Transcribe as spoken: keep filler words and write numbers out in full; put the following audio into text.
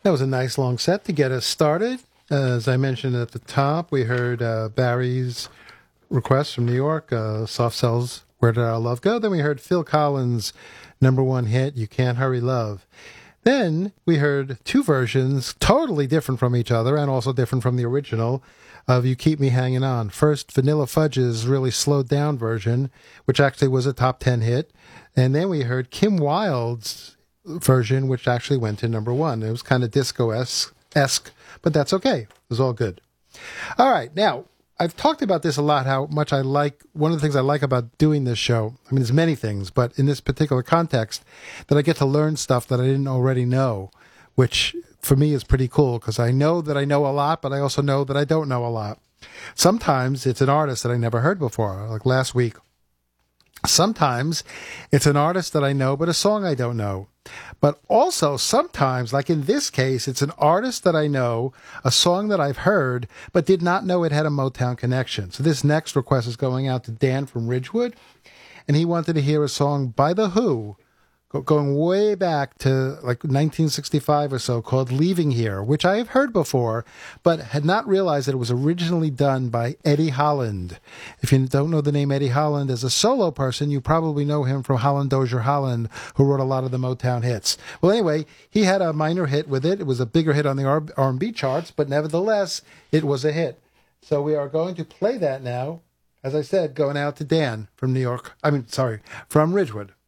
That was a nice long set to get us started. Uh, as I mentioned at the top, we heard uh, Barry's request from New York, uh, Soft Cells, Where Did Our Love Go? Then we heard Phil Collins' number one hit, You Can't Hurry Love. Then we heard two versions, totally different from each other and also different from the original, of You Keep Me Hanging On. First, Vanilla Fudge's really slowed down version, which actually was a top ten hit. And then we heard Kim Wilde's version, which actually went to number one. It was kind of disco-esque, but that's okay. It was all good. All right. Now, I've talked about this a lot, how much I like, one of the things I like about doing this show, I mean, there's many things, but in this particular context, that I get to learn stuff that I didn't already know, which for me is pretty cool, because I know that I know a lot, but I also know that I don't know a lot. Sometimes it's an artist that I never heard before, like last week. Sometimes it's an artist that I know, but a song I don't know. But also sometimes, like in this case, it's an artist that I know, a song that I've heard, but did not know it had a Motown connection. So this next request is going out to Dan from Ridgewood, and he wanted to hear a song by The Who, going way back to like nineteen sixty-five or so, called Leaving Here, which I have heard before, but had not realized that it was originally done by Eddie Holland. If you don't know the name Eddie Holland as a solo person, you probably know him from Holland Dozier Holland, who wrote a lot of the Motown hits. Well, anyway, he had a minor hit with it. It was a bigger hit on the R and B charts, but nevertheless, it was a hit. So we are going to play that now, as I said, going out to Dan from New York. I mean, sorry, from Ridgewood.